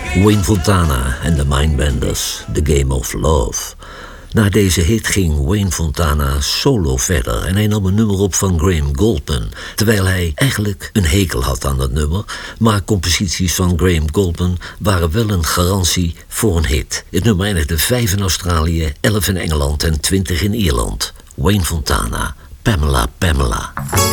Wayne Fontana en de Mindbenders, The Game of Love. Na deze hit ging Wayne Fontana solo verder en hij nam een nummer op van Graham Gouldman, terwijl hij eigenlijk een hekel had aan dat nummer, maar composities van Graham Gouldman waren wel een garantie voor een hit. Het nummer eindigde 5 in Australië, 11 in Engeland en 20 in Ierland. Wayne Fontana, Pamela, Pamela.